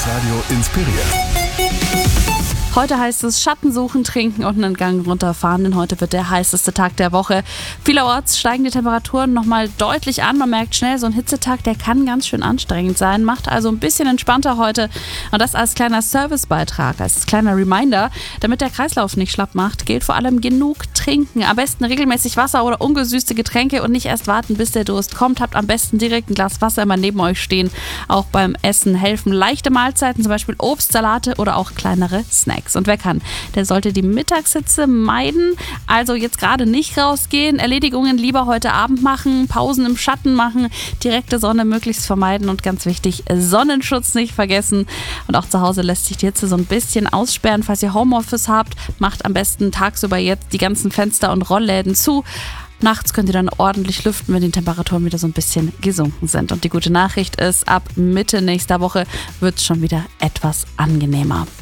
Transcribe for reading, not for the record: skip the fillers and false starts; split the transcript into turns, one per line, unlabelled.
Hitradio inspiriert.
Heute heißt es Schatten suchen, trinken und einen Gang runterfahren, denn heute wird der heißeste Tag der Woche. Vielerorts steigen die Temperaturen nochmal deutlich an. Man merkt schnell, so ein Hitzetag, der kann ganz schön anstrengend sein. Macht also ein bisschen entspannter heute. Und das als kleiner Servicebeitrag, als kleiner Reminder. Damit der Kreislauf nicht schlapp macht, gilt vor allem genug trinken. Am besten regelmäßig Wasser oder ungesüßte Getränke und nicht erst warten, bis der Durst kommt. Habt am besten direkt ein Glas Wasser immer neben euch stehen. Auch beim Essen helfen leichte Mahlzeiten, zum Beispiel Obst, Salate oder auch kleinere Snacks. Und wer kann, der sollte die Mittagshitze meiden. Also jetzt gerade nicht rausgehen, Erledigungen lieber heute Abend machen, Pausen im Schatten machen, direkte Sonne möglichst vermeiden und ganz wichtig, Sonnenschutz nicht vergessen. Und auch zu Hause lässt sich die Hitze so ein bisschen aussperren. Falls ihr Homeoffice habt, macht am besten tagsüber jetzt die ganzen Fenster und Rollläden zu. Nachts könnt ihr dann ordentlich lüften, wenn die Temperaturen wieder so ein bisschen gesunken sind. Und die gute Nachricht ist, ab Mitte nächster Woche wird es schon wieder etwas angenehmer.